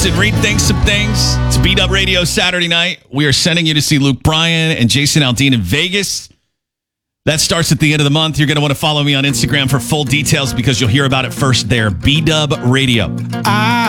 news and rethink some things. It's B-Dub Radio Saturday night. We are sending you to see Luke Bryan and Jason Aldean in Vegas. That starts at the end of the month. You're going to want to follow me on Instagram for full details because you'll hear about it first there. B-Dub Radio.